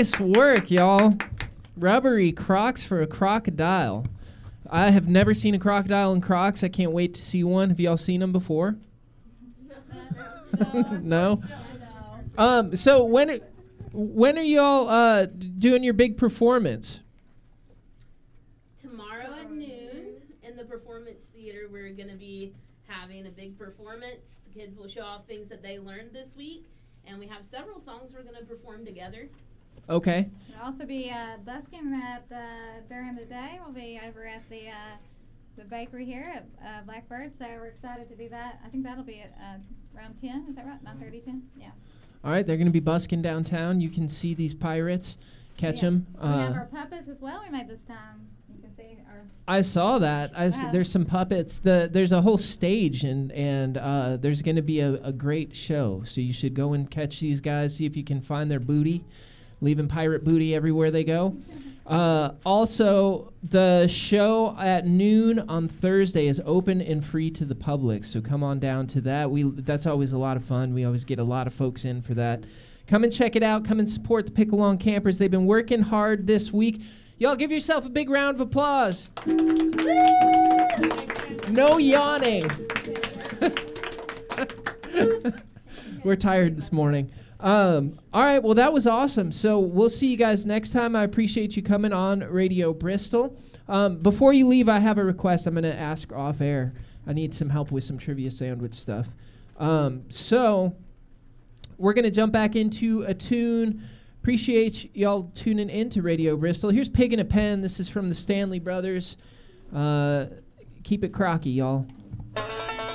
Nice work, y'all. Rubbery Crocs for a crocodile. I have never seen a crocodile in Crocs. I can't wait to see one. Have y'all seen them before? No? So when are y'all doing your big performance? Tomorrow at noon in the Performance Theater, we're going to be having a big performance. The kids will show off things that they learned this week, and we have several songs we're going to perform together. Okay. We'll also be busking during the day. We'll be over at the bakery here at Blackbird, so we're excited to do that. I think that'll be at around 10. Is that right? 9:30, 10? Yeah. All right, they're going to be busking downtown. You can see these pirates, catch them. We have our puppets as well. We made this time. You can see our. I saw that. There's some puppets. There's a whole stage, and there's going to be a great show. So you should go and catch these guys. See if you can find their booty, leaving pirate booty everywhere they go. Also, the show at noon on Thursday is open and free to the public, so come on down to that. That's always a lot of fun. We always get a lot of folks in for that. Come and check it out. Come and support the Pick Along Campers. They've been working hard this week. Y'all give yourself a big round of applause. No yawning. We're tired this morning. All right, well, that was awesome. So we'll see you guys next time. I appreciate you coming on Radio Bristol. Before you leave, I have a request I'm going to ask off air. I need some help with some trivia sandwich stuff. So we're going to jump back into a tune. Appreciate y'all tuning in to Radio Bristol. Here's Pig in a Pen. This is from the Stanley Brothers. Keep it crocky, y'all.